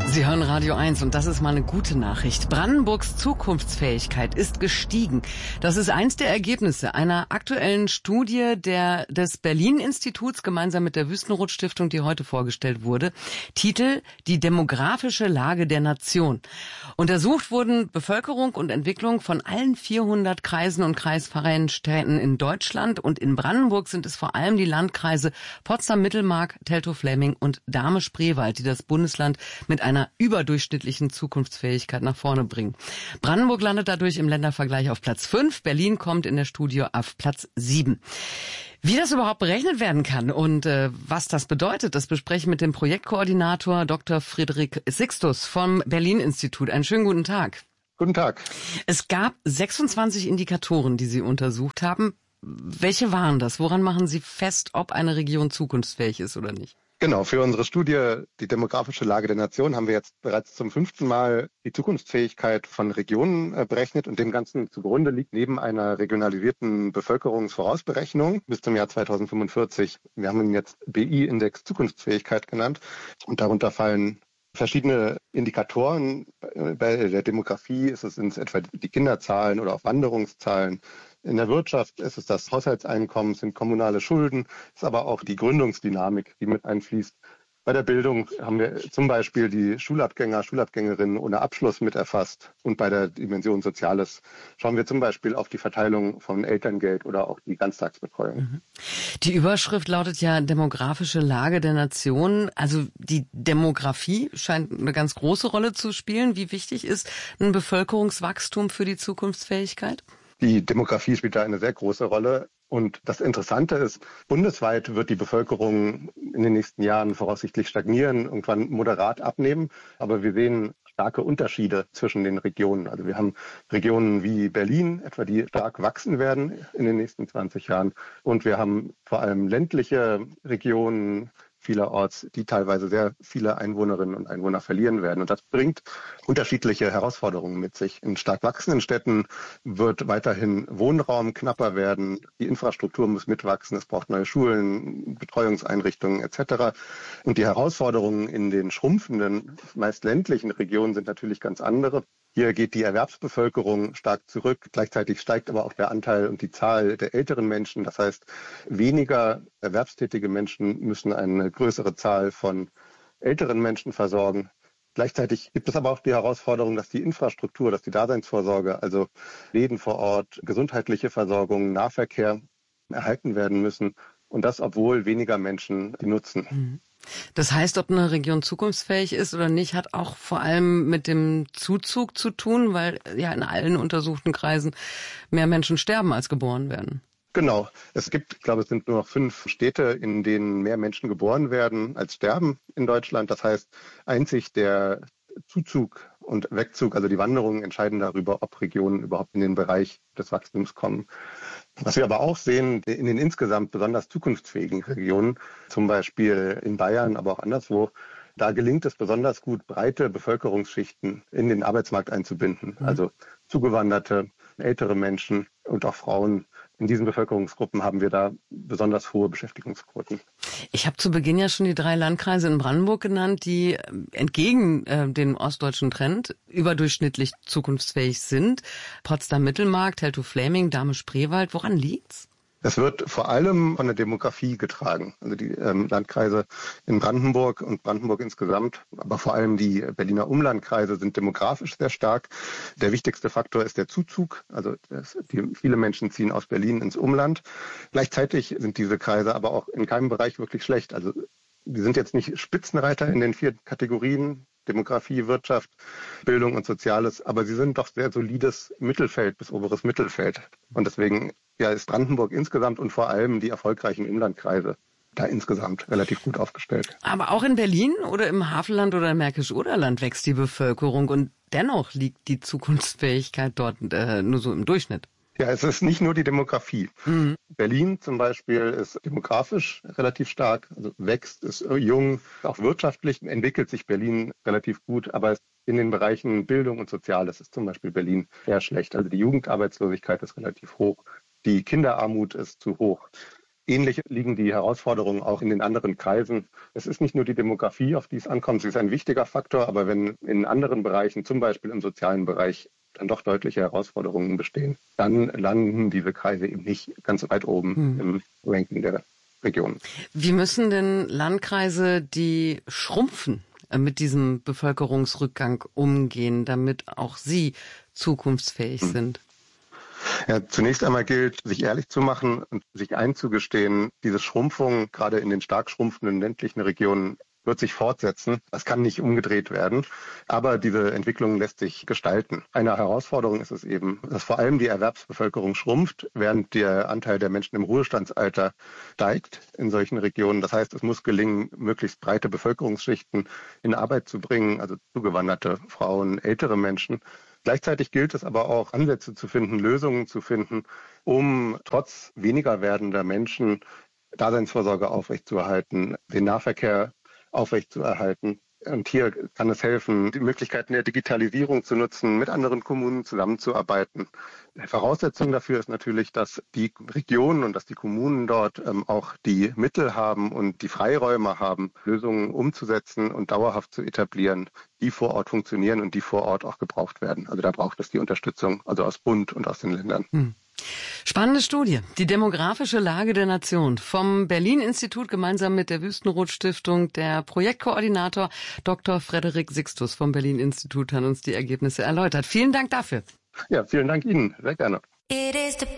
Sie hören Radio 1 und das ist mal eine gute Nachricht. Brandenburgs Zukunftsfähigkeit ist gestiegen. Das ist eins der Ergebnisse einer aktuellen Studie des Berlin-Instituts gemeinsam mit der Wüstenrot-Stiftung, die heute vorgestellt wurde. Titel: Die demografische Lage der Nation. Untersucht wurden Bevölkerung und Entwicklung von allen 400 Kreisen und kreisfreien Städten in Deutschland, und in Brandenburg sind es vor allem die Landkreise Potsdam-Mittelmark, Teltow-Fläming und Dahme-Spreewald, die das Bundesland mit einer überdurchschnittlichen Zukunftsfähigkeit nach vorne bringen. Brandenburg landet dadurch im Ländervergleich auf Platz 5. Berlin kommt in der Studie auf Platz 7. Wie das überhaupt berechnet werden kann und was das bedeutet, das bespreche ich mit dem Projektkoordinator Dr. Friedrich Sixtus vom Berlin-Institut. Einen schönen guten Tag. Guten Tag. Es gab 26 Indikatoren, die Sie untersucht haben. Welche waren das? Woran machen Sie fest, ob eine Region zukunftsfähig ist oder nicht? Genau, für unsere Studie Die demografische Lage der Nation haben wir jetzt bereits zum 5. Mal die Zukunftsfähigkeit von Regionen berechnet, und dem Ganzen zugrunde liegt neben einer regionalisierten Bevölkerungsvorausberechnung bis zum Jahr 2045, wir haben ihn jetzt BI-Index Zukunftsfähigkeit genannt, und darunter fallen verschiedene Indikatoren. Bei der Demografie sind es etwa die Kinderzahlen oder auch Wanderungszahlen. In der Wirtschaft ist es das Haushaltseinkommen, sind kommunale Schulden, ist aber auch die Gründungsdynamik, die mit einfließt. Bei der Bildung haben wir zum Beispiel die Schulabgängerinnen ohne Abschluss mit erfasst. Und bei der Dimension Soziales schauen wir zum Beispiel auf die Verteilung von Elterngeld oder auch die Ganztagsbetreuung. Die Überschrift lautet ja demografische Lage der Nation. Also die Demografie scheint eine ganz große Rolle zu spielen. Wie wichtig ist ein Bevölkerungswachstum für die Zukunftsfähigkeit? Die Demografie spielt da eine sehr große Rolle. Und das Interessante ist, bundesweit wird die Bevölkerung in den nächsten Jahren voraussichtlich stagnieren, irgendwann moderat abnehmen. Aber wir sehen starke Unterschiede zwischen den Regionen. Also wir haben Regionen wie Berlin, etwa, die stark wachsen werden in den nächsten 20 Jahren. Und wir haben vor allem ländliche Regionen vielerorts, die teilweise sehr viele Einwohnerinnen und Einwohner verlieren werden. Und das bringt unterschiedliche Herausforderungen mit sich. In stark wachsenden Städten wird weiterhin Wohnraum knapper werden. Die Infrastruktur muss mitwachsen. Es braucht neue Schulen, Betreuungseinrichtungen etc. Und die Herausforderungen in den schrumpfenden, meist ländlichen Regionen sind natürlich ganz andere. Hier geht die Erwerbsbevölkerung stark zurück. Gleichzeitig steigt aber auch der Anteil und die Zahl der älteren Menschen. Das heißt, weniger erwerbstätige Menschen müssen eine größere Zahl von älteren Menschen versorgen. Gleichzeitig gibt es aber auch die Herausforderung, dass die Infrastruktur, dass die Daseinsvorsorge, also Läden vor Ort, gesundheitliche Versorgung, Nahverkehr erhalten werden müssen. Und das, obwohl weniger Menschen die nutzen. Das heißt, ob eine Region zukunftsfähig ist oder nicht, hat auch vor allem mit dem Zuzug zu tun, weil ja in allen untersuchten Kreisen mehr Menschen sterben, als geboren werden. Genau. Es sind nur noch 5 Städte, in denen mehr Menschen geboren werden, als sterben in Deutschland. Das heißt, einzig der Zuzug und Wegzug, also die Wanderungen, entscheiden darüber, ob Regionen überhaupt in den Bereich des Wachstums kommen. Was wir aber auch sehen, in den insgesamt besonders zukunftsfähigen Regionen, zum Beispiel in Bayern, aber auch anderswo, da gelingt es besonders gut, breite Bevölkerungsschichten in den Arbeitsmarkt einzubinden. Also Zugewanderte, ältere Menschen und auch Frauen. In diesen Bevölkerungsgruppen haben wir da besonders hohe Beschäftigungsquoten. Ich habe zu Beginn ja schon die 3 Landkreise in Brandenburg genannt, die entgegen dem ostdeutschen Trend überdurchschnittlich zukunftsfähig sind. Potsdam-Mittelmark, Teltow-Fläming, Dahme-Spreewald. Woran liegt's? Das wird vor allem von der Demografie getragen. Also die Landkreise in Brandenburg und Brandenburg insgesamt, aber vor allem die Berliner Umlandkreise sind demografisch sehr stark. Der wichtigste Faktor ist der Zuzug. Also viele Menschen ziehen aus Berlin ins Umland. Gleichzeitig sind diese Kreise aber auch in keinem Bereich wirklich schlecht. Also die sind jetzt nicht Spitzenreiter in den 4 Kategorien: Demografie, Wirtschaft, Bildung und Soziales, aber sie sind doch sehr solides Mittelfeld bis oberes Mittelfeld. Und deswegen ist Brandenburg insgesamt und vor allem die erfolgreichen Umlandkreise da insgesamt relativ gut aufgestellt. Aber auch in Berlin oder im Havelland oder im Märkisch-Oderland wächst die Bevölkerung, und dennoch liegt die Zukunftsfähigkeit dort nur so im Durchschnitt. Ja, es ist nicht nur die Demografie. Berlin zum Beispiel ist demografisch relativ stark, also wächst, ist jung, auch wirtschaftlich entwickelt sich Berlin relativ gut, aber in den Bereichen Bildung und Soziales ist zum Beispiel Berlin eher schlecht. Also die Jugendarbeitslosigkeit ist relativ hoch, die Kinderarmut ist zu hoch. Ähnlich liegen die Herausforderungen auch in den anderen Kreisen. Es ist nicht nur die Demografie, auf die es ankommt, sie ist ein wichtiger Faktor, aber wenn in anderen Bereichen, zum Beispiel im sozialen Bereich, dann doch deutliche Herausforderungen bestehen, dann landen diese Kreise eben nicht ganz weit oben im Ranking der Regionen. Wie müssen denn Landkreise, die schrumpfen, mit diesem Bevölkerungsrückgang umgehen, damit auch sie zukunftsfähig sind? Ja, zunächst einmal gilt, sich ehrlich zu machen und sich einzugestehen, diese Schrumpfung, gerade in den stark schrumpfenden ländlichen Regionen, wird sich fortsetzen. Das kann nicht umgedreht werden, aber diese Entwicklung lässt sich gestalten. Eine Herausforderung ist es eben, dass vor allem die Erwerbsbevölkerung schrumpft, während der Anteil der Menschen im Ruhestandsalter steigt in solchen Regionen. Das heißt, es muss gelingen, möglichst breite Bevölkerungsschichten in Arbeit zu bringen, also zugewanderte Frauen, ältere Menschen. Gleichzeitig gilt es aber auch, Ansätze zu finden, Lösungen zu finden, um trotz weniger werdender Menschen Daseinsvorsorge aufrechtzuerhalten, den Nahverkehr aufrechtzuerhalten. Und hier kann es helfen, die Möglichkeiten der Digitalisierung zu nutzen, mit anderen Kommunen zusammenzuarbeiten. Voraussetzung dafür ist natürlich, dass die Regionen und dass die Kommunen dort auch die Mittel haben und die Freiräume haben, Lösungen umzusetzen und dauerhaft zu etablieren, die vor Ort funktionieren und die vor Ort auch gebraucht werden. Also da braucht es die Unterstützung, also aus Bund und aus den Ländern. Spannende Studie. Die demografische Lage der Nation. Vom Berlin-Institut gemeinsam mit der Wüstenrot-Stiftung. Der Projektkoordinator Dr. Frederik Sixtus vom Berlin-Institut hat uns die Ergebnisse erläutert. Vielen Dank dafür. Ja, vielen Dank Ihnen. Sehr gerne.